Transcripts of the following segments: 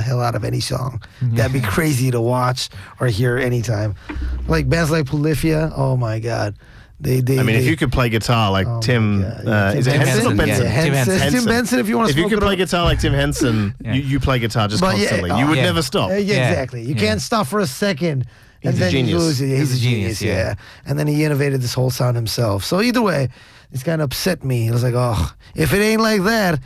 hell out of any song. That'd be crazy to watch or hear anytime. Like bands like Polyphia, oh my God. If you could play guitar like Tim, is it Henson or Benson? Tim Benson, if you want to. If you could play guitar like Tim Henson, you play guitar just constantly. You would never stop. Exactly. You can't stop for a second. And He's a genius. He's a genius, yeah. And then he innovated this whole sound himself. So either way, it's kind of upset me. It was like, oh, if it ain't like that,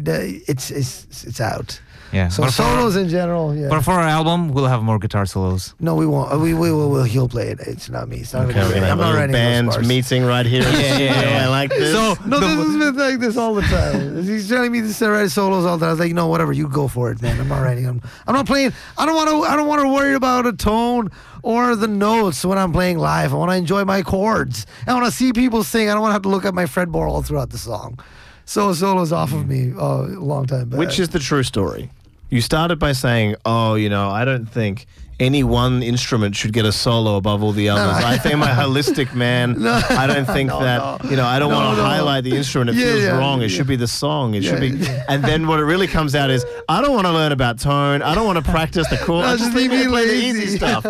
it's out. Yeah. So solos in general, yeah. But for our album, we'll have more guitar solos. No, we won't. We will. He'll play it. It's not me. It's not we're gonna have a little band meeting right here. I like this. So this has been like this all the time. He's telling me to write solos all the time. I was like, no, whatever. You go for it, man. I'm not writing them. I'm not playing. I don't want to worry about a tone or the notes when I'm playing live. I want to enjoy my chords. I want to see people sing. I don't want to have to look at my fretboard all throughout the song. So solos off of me a long time back. Which is the true story? You started by saying, I don't think any one instrument should get a solo above all the others. I think I'm a holistic man. I don't think that, I don't want to highlight the instrument. It feels wrong. It should be the song. It should be. And then what it really comes out is, I don't want to learn about tone. I don't want to practice the chord. I just leave me play the easy stuff.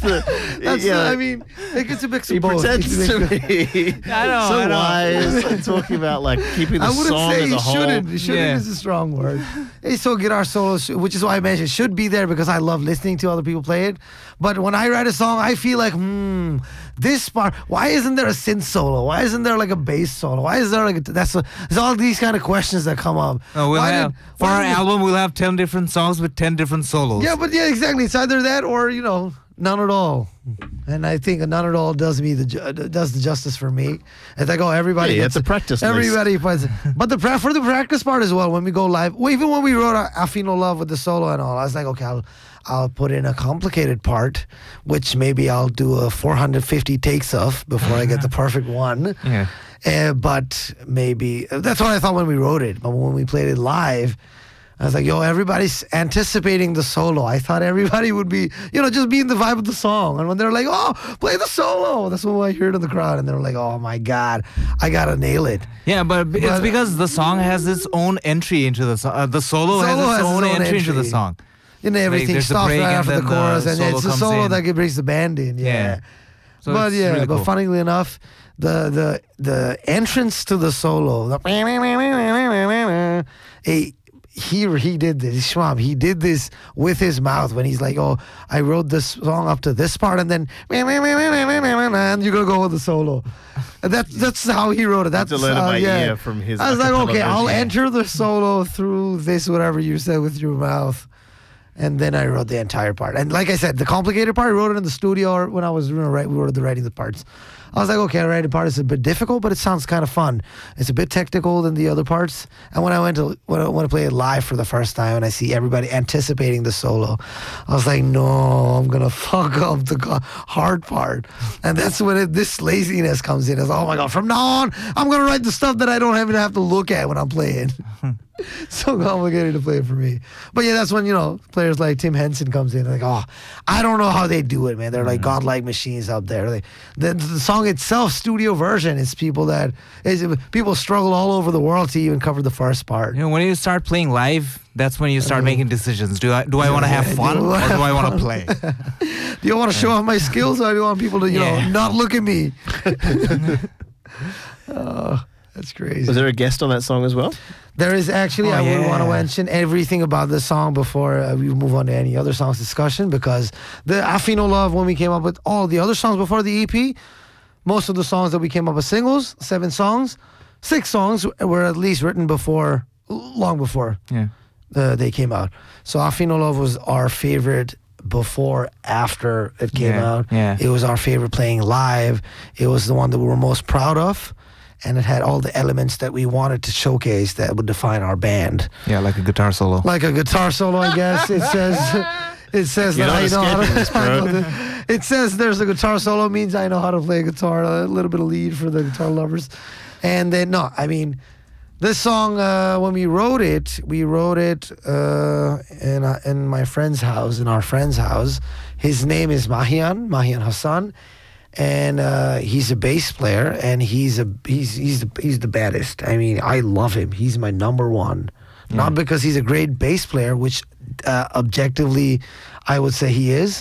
I mean, it's a mix of both. He pretends to be so wise and talking about keeping the song as a whole. Shouldn't is a strong word. So guitar solos, which is why I mentioned should be there because I love listening to other people play it. But when I write a song, I feel like, this part, why isn't there a synth solo? Why isn't there a bass solo? Why is there there's all these kind of questions that come up. For our album, we'll have 10 different songs with 10 different solos. Yeah, but exactly. It's either that or, none at all. And I think none at all does the justice for me. It's like, everybody it's a practice everybody plays it. But for the practice part as well, when we go live, even when we wrote I Feel No Love with the solo and all, I was like, okay, I'll put in a complicated part, which maybe I'll do 450 takes of before I get the perfect one. Yeah. But maybe, that's what I thought when we wrote it. But when we played it live, I was like, everybody's anticipating the solo. I thought everybody would be, just be in the vibe of the song. And when they're like, play the solo, that's what I heard in the crowd. And they're like, oh my God, I got to nail it. Yeah, but it's because the song has its own entry into the song. The solo has its own entry into the song. Everything stops right after the chorus. And it's the solo that brings the band in. Yeah. So really cool. But funnily enough, the entrance to the solo, he did this. Schwab, he did this with his mouth when he's like, I wrote this song up to this part and then and you're gonna go with the solo. And that's how he wrote it. That's to learn by ear from his. I was like, okay, I'll enter the solo through this, whatever you said with your mouth. And then I wrote the entire part. And like I said, the complicated part, I wrote it in the studio when I was writing the parts. I was like, okay, writing part is a bit difficult, but it sounds kind of fun. It's a bit technical than the other parts. And when I want to play it live for the first time and I see everybody anticipating the solo, I was like, no, I'm going to fuck up the hard part. And that's when this laziness comes in. It's, oh my God, from now on, I'm going to write the stuff that I don't even have to look at when I'm playing. So complicated to play it for me. But yeah, that's when, players like Tim Henson comes in. Like, I don't know how they do it, man. They're like godlike machines out there. The song itself, studio version, is people struggle all over the world to even cover the first part. When you start playing live, that's when you start making decisions. Do I want to have fun or do I want to play? Do you want to show off my skills or do you want people to, not look at me? That's crazy. Was there a guest on that song as well? There is actually. I would want to mention everything about the song before we move on to any other songs discussion, because the I Feel No Love, when we came up with all the other songs before the EP, most of the songs that we came up with singles, 7 songs, 6 songs were at least written long before they came out. So I Feel No Love was our favorite after it came out. Yeah. It was our favorite playing live. It was the one that we were most proud of. And it had all the elements that we wanted to showcase that would define our band. Yeah, like a guitar solo. Like a guitar solo, I guess. It says that I know how to. It says there's a guitar solo means I know how to play guitar. A little bit of lead for the guitar lovers. And then this song, when we wrote it in my friend's house, in our friend's house. His name is Mahian Hassan. And he's a bass player, and he's the baddest. I mean, I love him. He's my number one Not because he's a great bass player, which objectively I would say he is,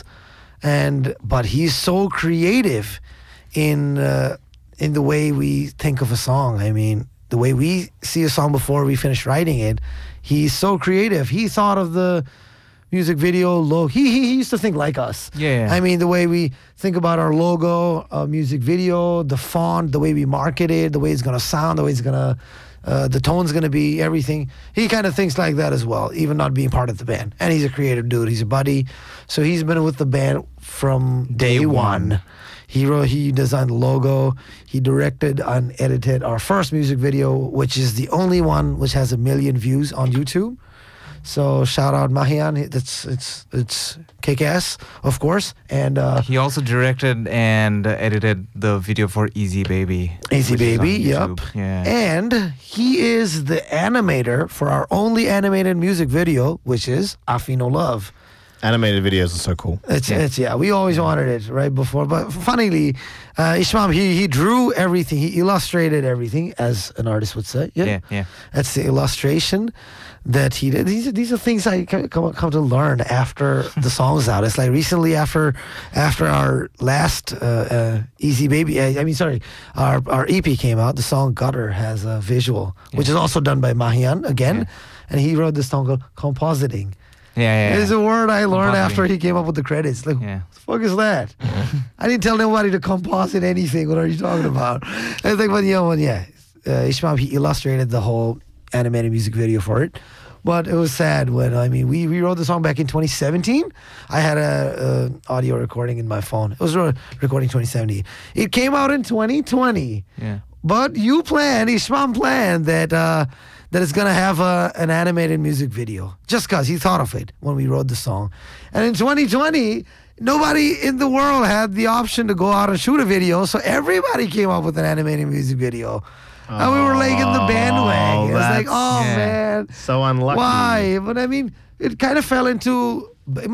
but he's so creative in the way we think of a song. I mean, the way we see a song before we finish writing it, he's so creative. He thought of the music video logo. He used to think like us. Yeah. I mean, the way we think about our logo, music video, the font, the way we market it, the way it's gonna sound, the way it's gonna, the tone's gonna be, everything. He kind of thinks like that as well, even not being part of the band. And he's a creative dude. He's a buddy, so he's been with the band from day one. He designed the logo. He directed and edited our first music video, which is the only one which has 1 million views on YouTube. So shout out Mahian. It's kick-ass, of course. And he also directed and edited the video for Easy Baby. Easy Baby, yep. Yeah. And he is the animator for our only animated music video, which is Afino Love. Animated videos are so cool. We always wanted it right before. But funnily, Ishmam, he drew everything. He illustrated everything, as an artist would say. Yeah. That's the illustration that he did. These are things I come to learn after the song's out. It's like recently after our last Easy Baby, our EP came out, the song Gutter has a visual, which is also done by Mahian again. And he wrote this song called Compositing. Yeah. It's a word I learned after he came up with the credits. Like, what the fuck is that? I didn't tell nobody to composite anything. What are you talking about? I think, Ishmael, he illustrated the whole animated music video for it. But it was sad when, we wrote the song back in 2017. I had a audio recording in my phone. It was recording 2017. It came out in 2020. Yeah. But Ishmael planned that it's going to have an animated music video, just because he thought of it when we wrote the song. And in 2020, nobody in the world had the option to go out and shoot a video, so everybody came up with an animated music video. And we were like in the bandwagon. It was like, man. So unlucky. Why? But I mean, it kind of fell into...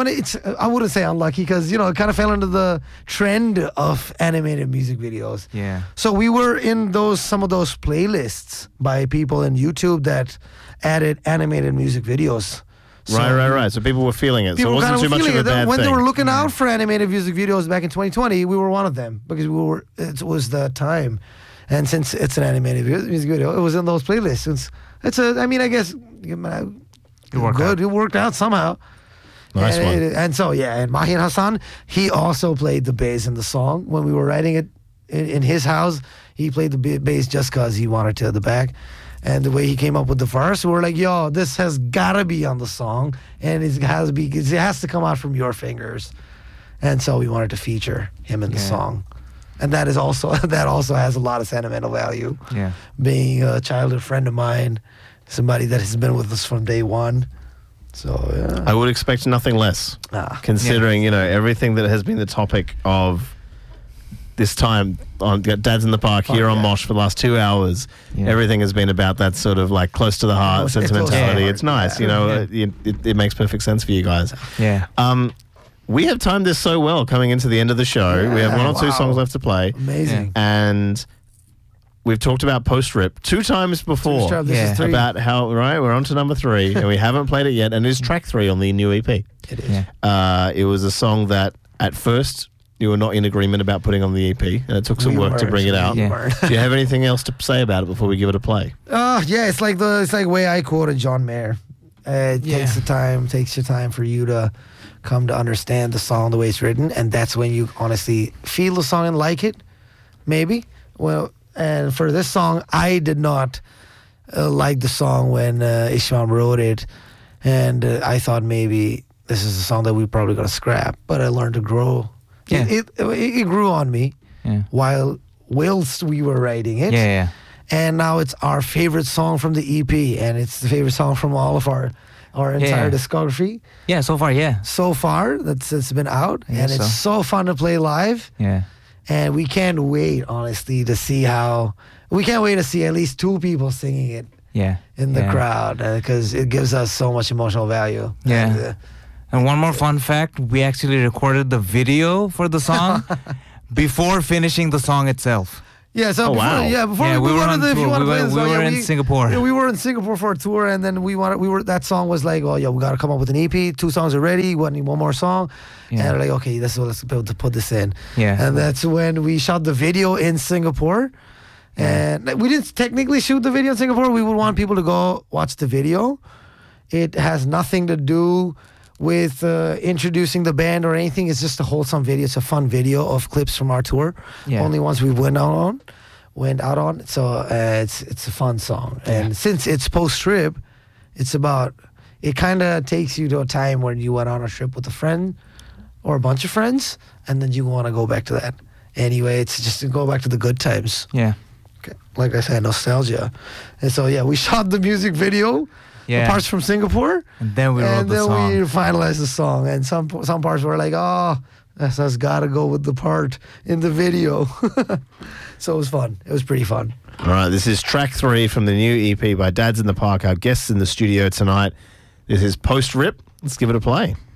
I wouldn't say unlucky because, it kind of fell into the trend of animated music videos. Yeah. So we were in some of those playlists by people in YouTube that added animated music videos. So Right. So people were feeling it. So it wasn't too much of a bad when thing. they were looking out for animated music videos back in 2020, we were one of them because it was the time. And since it's an animated music video, it was in those playlists. I guess it worked out somehow. Nice one. And Mahian Hassan, he also played the bass in the song. When we were writing it in his house, he played the bass just because he wanted to at the back. And the way he came up with the verse, we were like, yo, this has got to be on the song. And it has to come out from your fingers. And so we wanted to feature him in the song. And that also has a lot of sentimental value. Yeah. Being a childhood friend of mine, somebody that has been with us from day one. So, yeah. I would expect nothing less, considering, everything that has been the topic of this time on Dads in the Park here on Mosh for the last 2 hours. Yeah. Everything has been about that sort of like close to the heart sentimentality. It's nice, it makes perfect sense for you guys. Yeah. We have timed this so well coming into the end of the show. We have 1 or 2 songs left to play. Amazing. And we've talked about Post-Rip 2 times before about how, we're on to number 3 and we haven't played it yet, and it is track 3 on the new EP. It is. Yeah. It was a song that at first you were not in agreement about putting on the EP, and it took some work to bring it out. Yeah. Do you have anything else to say about it before we give it a play? It's like the way I quoted John Mayer. It takes your time for you to come to understand the song the way it's written, and that's when you honestly feel the song and like it, maybe. Well, and for this song, I did not like the song when Ishmael wrote it, and I thought maybe this is a song that we're probably going to scrap, but I learned to grow. Yeah. It grew on me whilst we were writing it. Yeah. And now it's our favorite song from the EP, and it's the favorite song from all of our entire discography. Yeah, so far, So far, it's been out, and it's so fun to play live. Yeah. And we can't wait, honestly, to see at least 2 people singing it in the crowd, because it gives us so much emotional value. Yeah. And one more fun fact, we actually recorded the video for the song before finishing the song itself. Yeah, so Oh, before, wow. yeah, before Yeah, we we move were on on to the, if you tour. want to We play were- the we song, were in Singapore. Yeah, we were in Singapore for a tour, and then we were that song was like, oh yeah, we got to come up with an EP. 2 songs are ready. We need one more song, Yeah. and we're like, okay, let's be able to put this in. Yeah. And that's when we shot the video in Singapore. And we didn't technically shoot the video in Singapore. We would want people to go watch the video. It has nothing to do with introducing the band or anything. It's just a wholesome video. It's a fun video of clips from our tour. Yeah. Only ones we went out on. So it's a fun song. And since it's post-trip, it kind of takes you to a time when you went on a trip with a friend or a bunch of friends, and then you want to go back to that. Anyway, it's just to go back to the good times. Yeah. Okay. Like I said, nostalgia. And so, yeah, we shot the music video, the Yeah. parts from Singapore, And then we wrote and the then song. we finalized the song. And some parts were like, oh, that's got to go with the part in the video. So it was fun. It was pretty fun. All right, this is track 3 from the new EP by Dads in the Park. Our guests in the studio tonight. This is Post Rip. Let's give it a play.